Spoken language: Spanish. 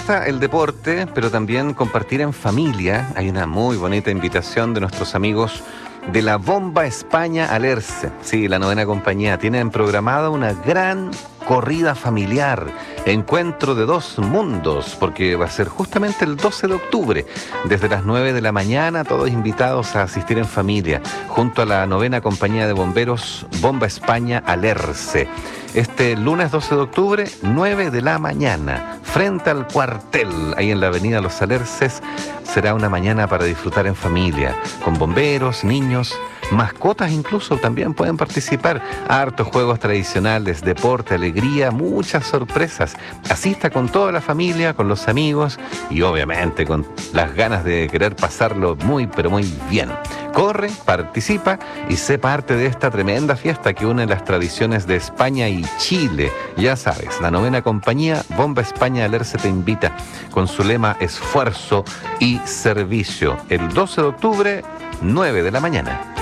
gusta el deporte, pero también compartir en familia, hay una muy bonita invitación de nuestros amigos de la Bomba España Alerce. Sí, la 9ª compañía tienen programada una gran corrida familiar, encuentro de dos mundos, porque va a ser justamente el 12 de octubre, desde las 9 de la mañana, todos invitados a asistir en familia, junto a la 9ª compañía de bomberos Bomba España Alerce. Este lunes 12 de octubre, 9 de la mañana, frente al cuartel, ahí en la avenida Los Alerces, será una mañana para disfrutar en familia, con bomberos, niños, mascotas incluso también pueden participar. Hartos juegos tradicionales, deporte, alegría, muchas sorpresas. Asista con toda la familia, con los amigos y obviamente con las ganas de querer pasarlo muy, pero muy bien. Corre, participa y sé parte de esta tremenda fiesta que une las tradiciones de España y Chile. Ya sabes, la 9ª compañía Bomba España Alerce te invita con su lema esfuerzo y servicio. El 12 de octubre, 9 de la mañana.